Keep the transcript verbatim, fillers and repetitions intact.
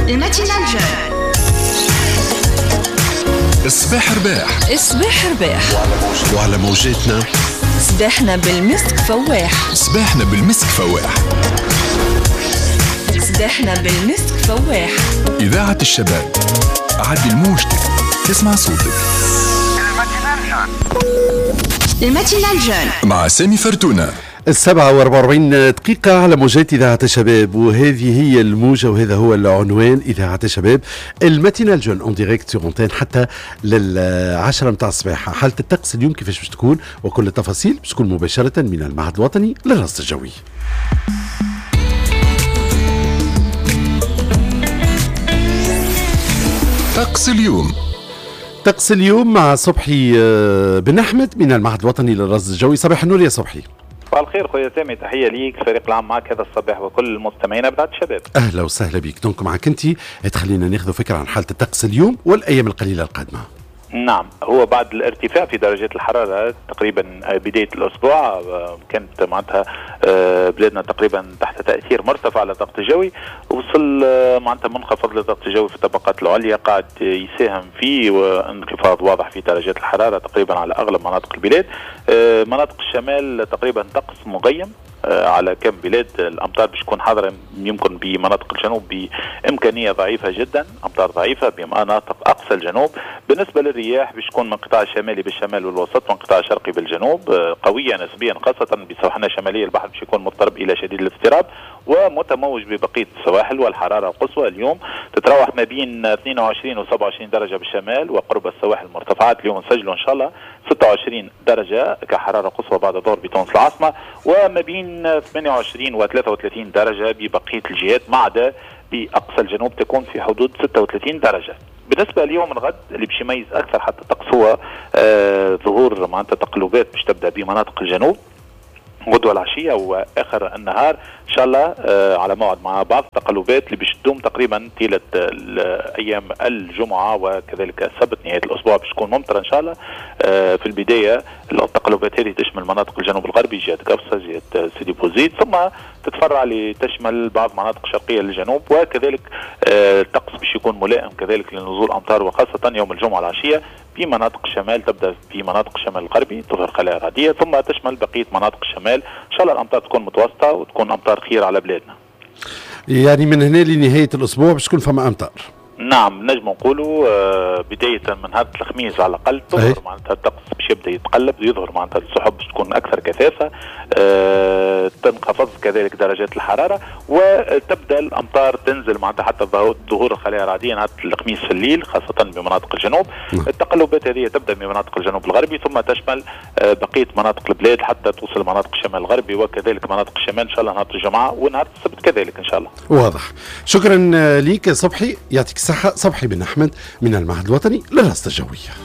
الماتينال جون. الصباح رباح، الصباح رباح، وعلى موجاتنا صباحنا بالمسك فواح، صباحنا بالمسك فواح، صباحنا بالمسك فواح. إذاعة الشباب، عدل موجتك، تسمع صوتك. الماتينال جون مع سامي فرتونة. السبعة واربع واربعين دقيقة على موجات إذاعة الشباب، وهذه هي الموجة وهذا هو العنوان إذاعة الشباب الماتينال جون اون ديريكت سور اونتين حتى للعشرة متاع الصباح. حالة الطقس اليوم كيفاش باش تكون وكل التفاصيل باش تكون مباشرة من المعهد الوطني للرصد الجوي. طقس اليوم. طقس اليوم مع صبحي بن أحمد من المعهد الوطني للرصد الجوي. صباح النور يا صبحي. صباح الخير خويا سامي، تحيه ليك الفريق العام معك هذا الصباح وكل المستمعين بتاعت الشباب. اهلا وسهلا بك. دونك معك انت تخلينا ناخذ فكره عن حاله الطقس اليوم والايام القليله القادمه. نعم، هو بعد الارتفاع في درجات الحرارة تقريبا بداية الأسبوع كانت معناتها بلادنا تقريبا تحت تأثير مرتفع للضغط الجوي، وصل معناتها منخفض للضغط الجوي في الطبقات العليا قاعد يساهم في انخفاض واضح في درجات الحرارة تقريبا على أغلب مناطق البلاد. مناطق الشمال تقريبا طقس مغيم على كم بلاد، الأمطار باش تكون حاضرة يمكن بمناطق الجنوب بإمكانية ضعيفة جدا، أمطار ضعيفة بمناطق أقصى الجنوب. بالنسبة للرياح باش تكون من القطاع الشمالي بالشمال والوسط ومن القطاع الشرقي بالجنوب قوية نسبيا، خاصة بسواحلنا الشمالية البحر باش يكون مضطرب إلى شديد الاضطراب ومتموج ببقية السواحل. والحرارة القصوى اليوم تتراوح ما بين اثنين وعشرين و سبعة وعشرين درجة بالشمال وقرب السواحل المرتفعات. اليوم نسجلوا إن شاء الله ستة وعشرين درجة كحرارة قصوى بعد الظهر بتونس العاصمة، وما بين ثمانية وعشرين و ثلاثة وثلاثين درجة ببقية الجهات، ما عدا بأقصى الجنوب تكون في حدود ستة وثلاثين درجة. بالنسبة ليوم الغد اللي باش يميز أكثر حتى الطقس هو آه ظهور معناتها تقلبات باش تبدأ بمناطق الجنوب غدوة العشية وآخر النهار إن شاء الله آه على موعد مع بعض تقلبات اللي باش تدوم تقريبا طيلة أيام الجمعة وكذلك السبت نهاية الأسبوع باش تكون ممطرة إن شاء الله. آه في البداية التقلبات هذه تشمل مناطق الجنوب الغربي، جهة قفصة، جهة سيدي بوزيد، ثم تتفرع لتشمل بعض مناطق شرقية للجنوب، وكذلك آه الطقس باش يكون ملائم كذلك لنزول أمطار وخاصة يوم الجمعة العشية في مناطق الشمال. تبدأ في مناطق الشمال الغربي تظهر خلايا رعدية ثم تشمل بقية مناطق الشمال. إن شاء الله الأمطار تكون متوسطة وتكون أمطار خير على بلادنا. يعني من هنا لنهاية الأسبوع باش تكون فما أمطار. نعم، نجم نقولوا آه بداية من هذا الخميس على الأقل تظهر معناتها الطقس باش يبدأ يتقلب ويظهر معناتها السحب باش تكون أكثر كثافة، آه تنخفض كذلك درجات الحرارة وتبدأ الأمطار تنزل معناتها حتى ظهور الخلايا الرعدية نهار الخميس في الليل خاصة بمناطق الجنوب. نعم. التقلبات هذه تبدأ بمناطق الجنوب الغربي ثم تشمل آه بقية مناطق البلاد حتى توصل مناطق الشمال الغربي وكذلك مناطق الشمال إن شاء الله نهار الجمعة ونهار السبت كذلك إن شاء الله. واضح. شكرا ليك صبحي، يعطيك الصحة. صبحي بن أحمد من المعهد الوطني للرصد الجوي.